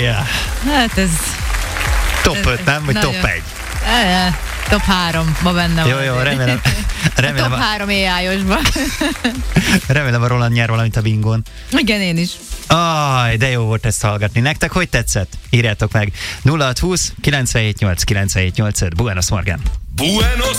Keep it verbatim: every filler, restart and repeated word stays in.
Yeah. Hát ez... Top öt, nem? Vagy nagyon. top egy? E, top három, ma benne Jó, van. jó, remélem. remélem a top a, három á í-osban. remélem a Roland nyer valamit a bingon. Igen, én is. Aj, de jó volt ezt hallgatni. Nektek hogy tetszett? Írjátok meg. nulla hat húsz kilencvenhét nyolc kilencvenhét nyolc. Buenos Morgan. Buenos